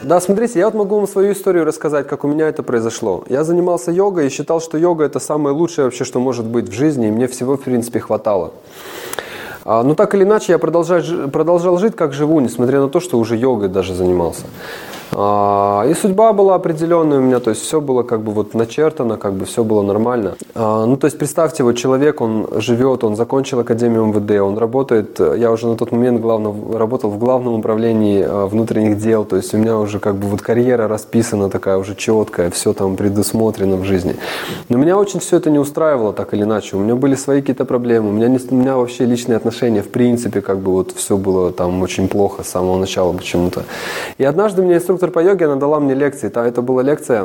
Да, смотрите, я вот могу вам свою историю рассказать, как у меня это произошло. Я занимался йогой и считал, что йога это самое лучшее вообще, что может быть в жизни, и мне всего, в принципе, хватало. Но так или иначе я продолжал жить, как живу, несмотря на то, что уже йогой даже занимался. И судьба была определенная у меня, то есть все было как бы вот начертано, как бы все было нормально. Ну, то есть представьте, вот человек, он живет, он закончил Академию МВД, он работает, я уже на тот момент работал в Главном управлении внутренних дел, то есть у меня уже как бы вот карьера расписана такая уже четкая, все там предусмотрено в жизни. Но меня очень все это не устраивало так или иначе, у меня были свои какие-то проблемы, у меня вообще личные отношения, в принципе, как бы вот все было там очень плохо с самого начала почему-то. И однажды мне инструктор по йоге, она дала мне лекции. Это была лекция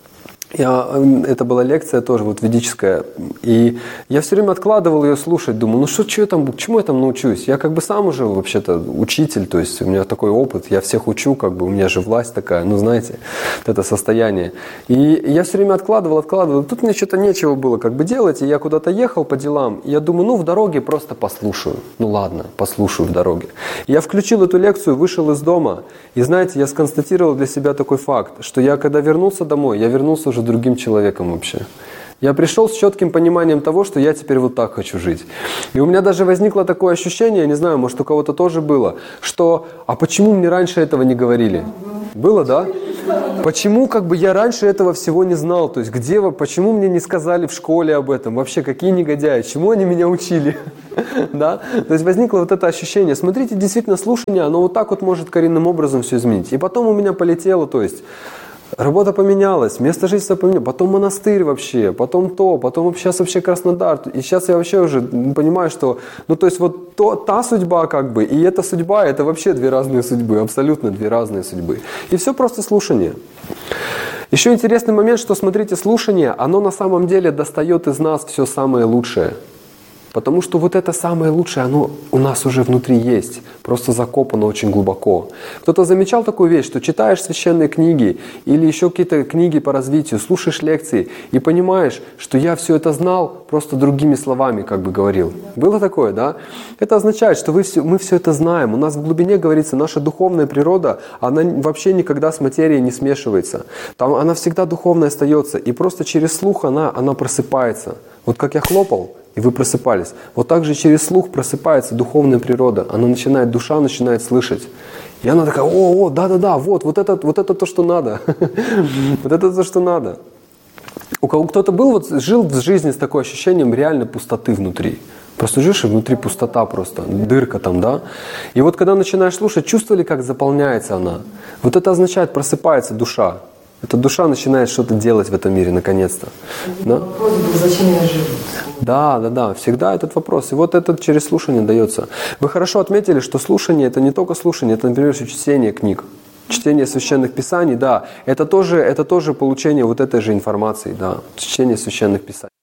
тоже вот ведическая. И я все время откладывал ее слушать. Думаю, ну что я там, чему я там научусь? Я как бы сам уже вообще-то учитель, то есть у меня такой опыт, я всех учу, как бы у меня же власть такая, ну знаете, это состояние. И я все время откладывал. Тут мне что-то нечего было как бы делать, и я куда-то ехал по делам. И я думаю, ну в дороге просто послушаю. Ну ладно, послушаю в дороге. И я включил эту лекцию, вышел из дома. И знаете, я сконстатировал для себя такой факт, что я когда вернулся домой, я вернулся уже другим человеком вообще. Я пришел с четким пониманием того, что я теперь вот так хочу жить. И у меня даже возникло такое ощущение, не знаю, может у кого-то тоже было, что а почему мне раньше этого не говорили? Было, да? Почему как бы я раньше этого всего не знал? То есть почему мне не сказали в школе об этом? Вообще какие негодяи? Чему они меня учили? Да? То есть возникло вот это ощущение. Смотрите, действительно слушание, оно вот так вот может коренным образом все изменить. И потом у меня полетело, то есть работа поменялась, место жительства поменялось, потом монастырь вообще, потом сейчас вообще Краснодар. И сейчас я вообще уже понимаю, что, ну то есть вот та судьба как бы, и эта судьба, это вообще две разные судьбы, абсолютно две разные судьбы. И все просто слушание. Еще интересный момент, что, смотрите, слушание, оно на самом деле достает из нас все самое лучшее. Потому что вот это самое лучшее, оно у нас уже внутри есть, просто закопано очень глубоко. Кто-то замечал такую вещь, что читаешь священные книги или еще какие-то книги по развитию, слушаешь лекции и понимаешь, что я все это знал, просто другими словами как бы говорил. Было такое, да? Это означает, что мы все это знаем. У нас в глубине, говорится, наша духовная природа, она вообще никогда с материей не смешивается. Там она всегда духовной остается, и просто через слух она просыпается. Вот как я хлопал, и вы просыпались. Вот так же через слух просыпается духовная природа. Душа начинает слышать. И она такая, да, вот это то, что надо. Вот это то, что надо. У кого кто-то жил в жизни с таким ощущением реально пустоты внутри. Просто живешь, и внутри пустота просто, дырка там, да? И вот когда начинаешь слушать, чувствовали, как заполняется она? Вот это означает, просыпается душа. Эта душа начинает что-то делать в этом мире, наконец-то. Да? Вопрос был, зачем я живу? Да, всегда этот вопрос. И вот этот через слушание дается. Вы хорошо отметили, что слушание – это не только слушание, это, например, чтение книг. Чтение священных писаний, да. Это тоже получение вот этой же информации, да. Чтение священных писаний.